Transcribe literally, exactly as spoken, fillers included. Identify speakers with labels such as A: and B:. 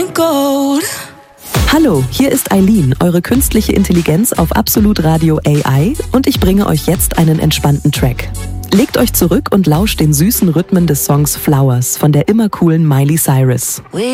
A: gold.
B: Hallo, hier ist Eileen, eure künstliche Intelligenz auf Absolut Radio A I und ich bringe euch jetzt einen entspannten Track. Legt euch zurück und lauscht den süßen Rhythmen des Songs Flowers von der immer coolen Miley Cyrus.